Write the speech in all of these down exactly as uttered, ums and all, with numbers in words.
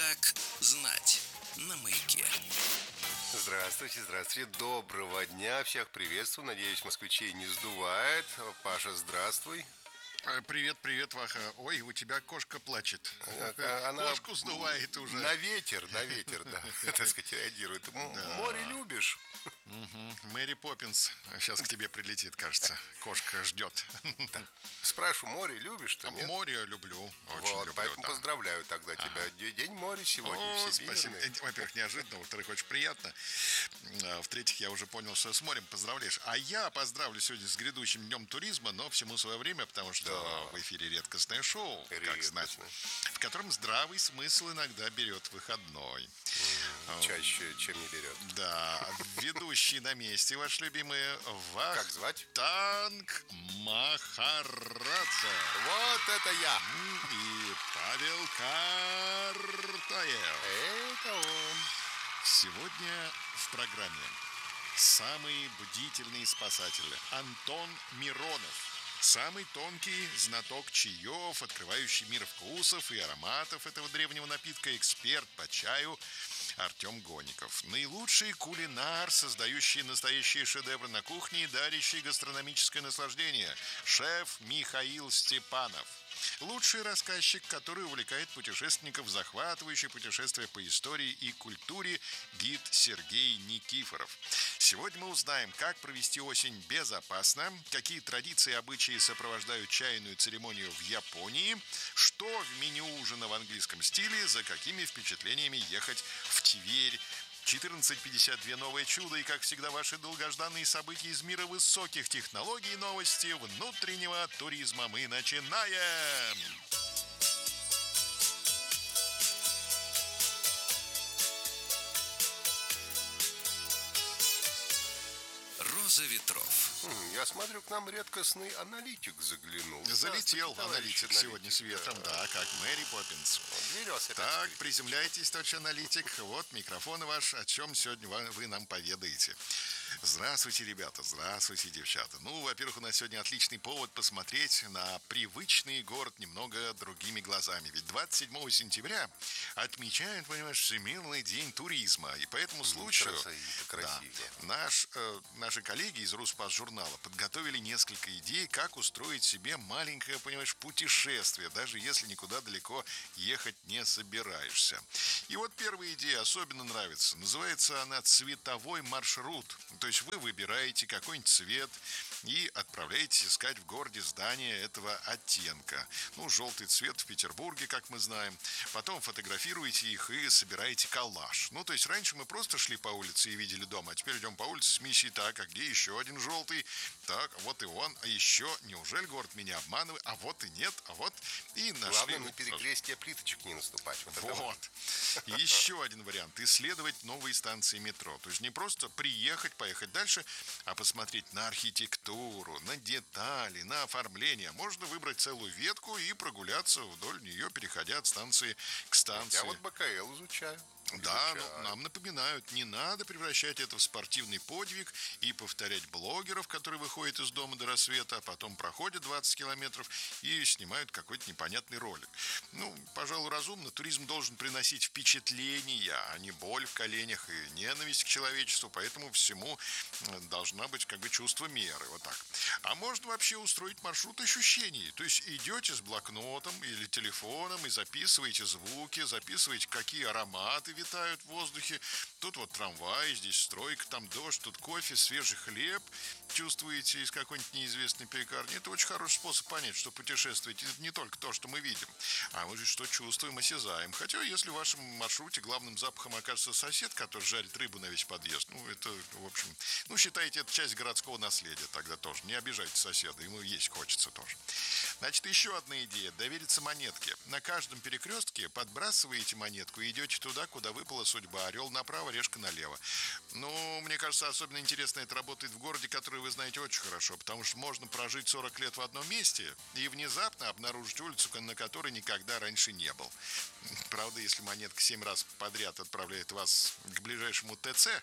Как знать на Маяке. Здравствуйте, здравствуйте, доброго дня, всех приветствую, надеюсь, москвичей не сдувает. Паша, здравствуй. Привет, привет, Ваха. Ой, у тебя кошка плачет. Она Кошку сдувает уже. На ветер, на ветер, да, так сказать, реагирует. Море любишь? Угу. Мэри Поппинс сейчас к тебе прилетит, кажется. Кошка ждет. Спрашиваю, море любишь, что нет? Море люблю, очень вот, люблю. Поэтому да. поздравляю тогда тебя. Ага. День моря сегодня. О, спасибо. Во-первых, неожиданно, во-вторых, очень приятно. В-третьих, я уже понял, что с морем поздравляешь. А я поздравлю сегодня с грядущим днем туризма, но всему свое время, потому что да. в эфире редкостное шоу, Редкостное. как знать, в котором здравый смысл иногда берет выходной. Чаще, чем не берет. Да, ведущий на месте, ваш любимый Вах... Как звать? Танк Махарадзе. Вот это я. И Павел Картаев. Это он. Сегодня в программе самый бдительный спасатель Антон Миронов. Самый тонкий знаток чаев, открывающий мир вкусов и ароматов этого древнего напитка, эксперт по чаю Артем Гоников. Наилучший кулинар, создающий настоящие шедевры на кухне и дарящий гастрономическое наслаждение, шеф Михаил Степанов. Лучший рассказчик, который увлекает путешественников в захватывающее путешествие по истории и культуре, гид Сергей Никифоров. Сегодня мы узнаем, как провести осень безопасно, какие традиции и обычаи сопровождают чайную церемонию в Японии, что в меню ужина в английском стиле, за какими впечатлениями ехать в Тверь. четырнадцать пятьдесят два новое чудо и, как всегда, ваши долгожданные события из мира высоких технологий и новости внутреннего туризма. Мы начинаем! Роза ветров. Я смотрю, к нам редкостный аналитик заглянул. Залетел аналитик сегодня с ветром, да, как Мэри Поппинс. Так, приземляйтесь, товарищ аналитик. Вот микрофон ваш, о чем сегодня вы нам поведаете. Здравствуйте, ребята, здравствуйте, девчата. Ну, во-первых, у нас сегодня отличный повод посмотреть на привычный город немного другими глазами. Ведь двадцать седьмого сентября отмечают, понимаешь, Всемирный день туризма. И по этому случаю да, наш, э, наши коллеги из Руспасжурнала подготовили несколько идей, как устроить себе маленькое, понимаешь, путешествие, даже если никуда далеко ехать не собираешься. И вот первая идея особенно нравится. Называется она «Цветовой маршрут». То есть вы выбираете какой-нибудь цвет и отправляетесь искать в городе здания этого оттенка. Ну, желтый цвет в Петербурге, как мы знаем. Потом фотографируете их и собираете коллаж. Ну, то есть раньше мы просто шли по улице и видели дом, а теперь идем по улице с миссией: так, а где еще один желтый? Так, вот и он. А еще, неужели город меня обманывает? А вот и нет, а вот и нашли. Главное, на перекрестие плиточек не наступать. Вот. вот. Еще один вариант. Исследовать новые станции метро. То есть не просто приехать, поехать дальше, а посмотреть на архитектуру, на детали, на оформление. Можно выбрать целую ветку и прогуляться вдоль нее, переходя от станции к станции. Я вот БКЛ изучаю. Да, но нам напоминают, не надо превращать это в спортивный подвиг и повторять блогеров, которые выходят из дома до рассвета, а потом проходят двадцать километров и снимают какой-то непонятный ролик. Ну, пожалуй, разумно. Туризм должен приносить впечатления, а не боль в коленях и ненависть к человечеству, поэтому всему должна быть как бы чувство меры, вот так. А можно вообще устроить маршрут ощущений, то есть идете с блокнотом или телефоном и записываете звуки, записываете, какие ароматы витают в воздухе. Тут вот трамвай, здесь стройка, там дождь, тут кофе, свежий хлеб чувствуете из какой-нибудь неизвестной пекарни. Это очень хороший способ понять, что путешествовать это не только то, что мы видим, а мы же что чувствуем, осязаем. Хотя, если в вашем маршруте главным запахом окажется сосед, который жарит рыбу на весь подъезд, ну, это, в общем, ну, считайте, это часть городского наследия тогда тоже. Не обижайте соседа, ему есть хочется тоже. Значит, еще одна идея. Довериться монетке. На каждом перекрестке подбрасываете монетку и идете туда, куда выпала судьба. Орел направо, решка налево. Ну, мне кажется, особенно интересно это работает в городе, который вы знаете очень хорошо, потому что можно прожить сорок лет в одном месте и внезапно обнаружить улицу, на которой никогда раньше не был. Правда, если монетка семь раз подряд отправляет вас к ближайшему ТЦ,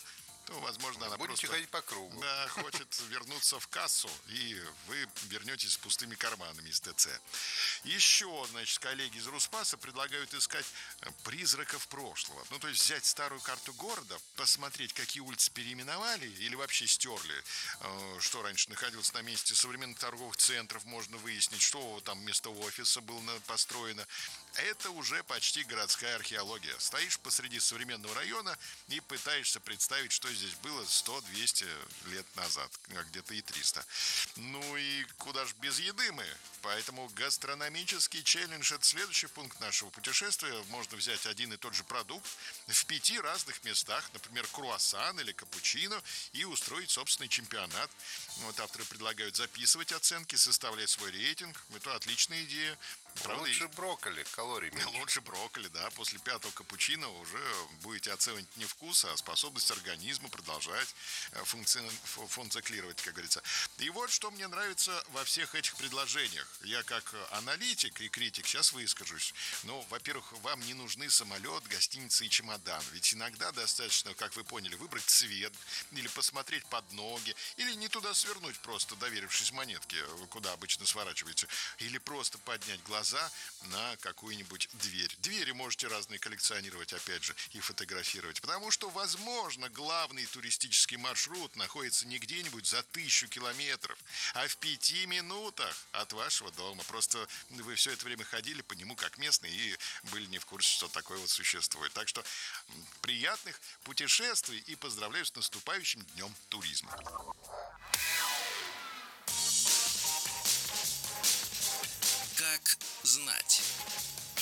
то, возможно, она Будете просто... ходить по кругу. Да, хочет вернуться в кассу, и вы вернетесь с пустыми карманами из ТЦ. Еще, значит, коллеги из Руспаса предлагают искать призраков прошлого. Ну, то есть взять старую карту города, посмотреть, какие улицы переименовали или вообще стерли, что раньше находилось на месте современных торговых центров, можно выяснить, что там вместо офиса было построено. Это уже почти городская археология. Стоишь посреди современного района и пытаешься представить, что здесь было сто-двести лет назад, а где-то и триста. Ну и куда ж без еды мы? Поэтому гастрономический челлендж – это следующий пункт нашего путешествия. Можно взять один и тот же продукт в пяти разных местах, например, круассан или капучино, и устроить собственный чемпионат. Вот авторы предлагают записывать оценки, составлять свой рейтинг. Это отличная идея. Правда, Лучше брокколи, калорий меньше. Лучше брокколи, да. После пятого капучино уже будете оценивать не вкус, а способность организма продолжать функци... функционировать, как говорится. И вот что мне нравится во всех этих предложениях. Я как аналитик и критик сейчас выскажусь. Ну, во-первых, вам не нужны самолет, гостиница и чемодан. Ведь иногда достаточно, как вы поняли, выбрать цвет или посмотреть под ноги, или не туда свернуть просто, доверившись монетке, куда обычно сворачиваете, или просто поднять глаза на какую-нибудь дверь. Двери можете разные коллекционировать, опять же, и фотографировать. Потому что, возможно, главный туристический маршрут находится не где-нибудь за тысячу километров, а в пяти минутах от вашего дома. Просто вы все это время ходили по нему как местные и были не в курсе, что такое вот существует. Так что приятных путешествий и поздравляю с наступающим днем туризма. Как знать.